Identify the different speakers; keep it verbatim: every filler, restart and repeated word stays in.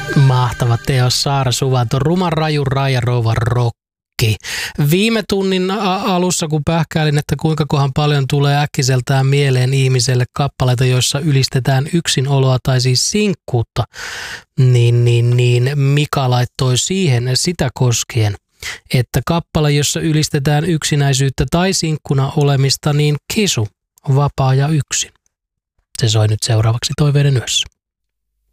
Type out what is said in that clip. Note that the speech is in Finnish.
Speaker 1: Mahtava teos, Saara Suvanto, Ruman raju Raija Rouva Rokki. Viime tunnin alussa, kun pähkäilin, että kuinka kohan paljon tulee äkkiseltään mieleen ihmiselle kappaleita, joissa ylistetään yksinoloa tai siis sinkkuutta, niin, niin, niin Mika laittoi siihen sitä koskien, että kappale, jossa ylistetään yksinäisyyttä tai sinkkuna olemista, niin Kisu, Vapaa ja yksin. Se soi nyt seuraavaksi Toiveiden yössä.